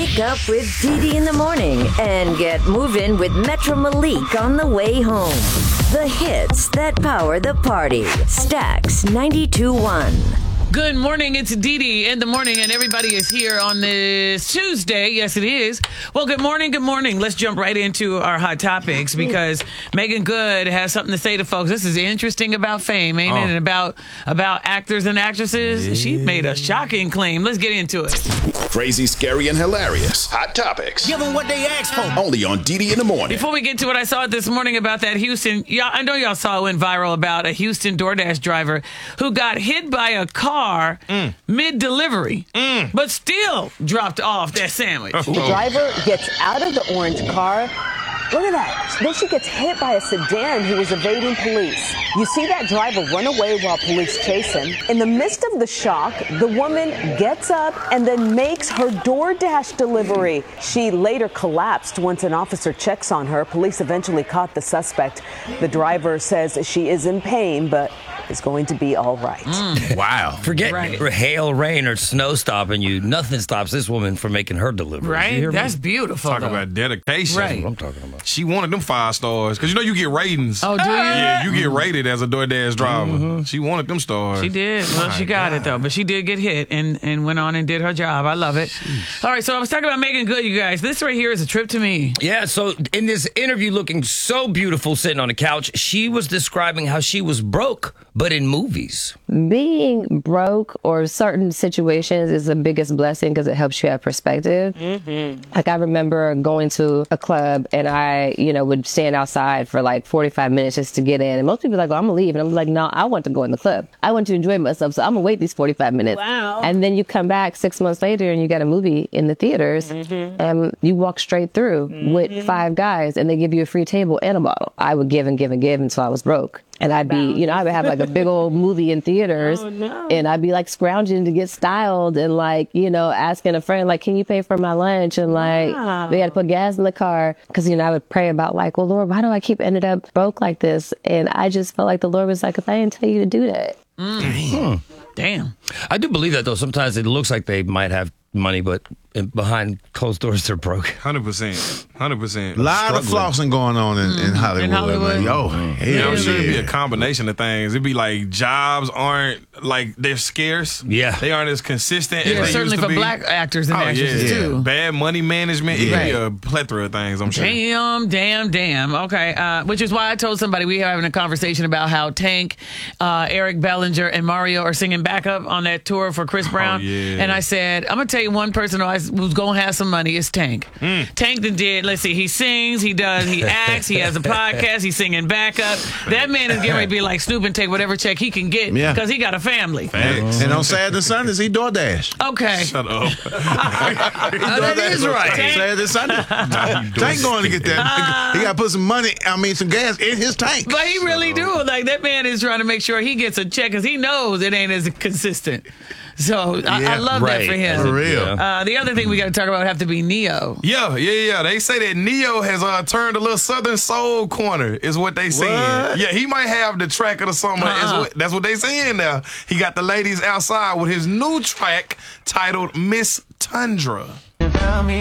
Wake up with Didi in the morning and get moving with Metro Malik on the way home. The hits that power the party. Stax 92.1. Good morning. It's Didi in the morning, and everybody is here on this Tuesday. Yes, it is. Well, good morning. Good morning. Let's jump right into our hot topics because Megan Good has something to say to folks. This is interesting about fame, ain't it? And about actors and actresses. Yeah. She made a shocking claim. Let's get into it. Crazy, scary, and hilarious. Hot topics. Give them what they asked for. Only on Didi in the morning. Before we get to it, I saw it this morning about that Houston. I know y'all saw it went viral about a Houston DoorDash driver who got hit by a car mid-delivery, but still dropped off that sandwich. The driver gets out of the orange car. Look at that. Then she gets hit by a sedan who was evading police. You see that driver run away while police chase him. In the midst of the shock, the woman gets up and then makes her DoorDash delivery. She later collapsed once an officer checks on her. Police eventually caught the suspect. The driver says she is in pain, but is going to be all right. Wow. Forget hail, rain, or snow stopping you. Nothing stops this woman from making her delivery. Right? That's beautiful. Talk about dedication. Right. That's what I'm talking about. She wanted them 5 stars. Because you know you get ratings. Oh, do you? Yeah, you get rated as a DoorDash driver. She wanted them stars. She did. Well, she got it, though. But she did get hit and went on and did her job. I love it. Jeez. All right, so I was talking about Megan Good, you guys. This right here is a trip to me. Yeah, so in this interview looking so beautiful sitting on the couch, she was describing how she was broke, but in movies. Being broke or certain situations is the biggest blessing because it helps you have perspective. Like I remember going to a club and I, would stand outside for like 45 minutes just to get in. And most people are like, I'm going to leave. And I'm like, no, I want to go in the club. I want to enjoy myself. So I'm going to wait these 45 minutes. Wow. And then you come back 6 months later and you got a movie in the theaters and you walk straight through with 5 guys and they give you a free table and a bottle. I would give and give and give until I was broke. And I'd be, I would have like a big old movie in theaters and I'd be like scrounging to get styled and like, asking a friend, like, can you pay for my lunch? And like, they had to put gas in the car because, I would pray about like, well, Lord, why do I keep ended up broke like this? And I just felt like the Lord was like, if I didn't tell you to do that. Damn. I do believe that, though. Sometimes it looks like they might have money, but behind closed doors, they're broke. 100%. 100%. A lot of flossing going on in Hollywood. In Hollywood. Man. Yo, I'm sure it'd be a combination of things. It'd be like jobs aren't, like, they're scarce. Yeah. They aren't as consistent as Yeah, they certainly used to for be. black actors and actresses, too. Bad money management. It'd be a plethora of things, I'm sure. Damn. Okay. Which is why I told somebody we were having a conversation about how Tank, Eric Bellinger, and Mario are singing backup on that tour for Chris Brown. And I said, I'm going to tell you one person who's going to have some money is Tank. Tank did, let's see, he sings, he acts, he has a podcast, he's singing backup. That man is getting ready to be like Snoop and take whatever check he can get because he got a family. And on Saturday and Sundays, he DoorDash. Okay. Shut up. That is right. Saturday and Sunday. Tank going to get that. He got to put some gas in his tank. But he really do. Like, that man is trying to make sure he gets a check because he knows it ain't as consistent. So I love that for him. For real. The other thing we got to talk about have to be Neo. Yeah. They say that Neo has turned a little Southern Soul corner, is what they saying. Yeah, he might have the track of the summer. That's what they saying now. He got the ladies outside with his new track titled Miss Tundra. Tell me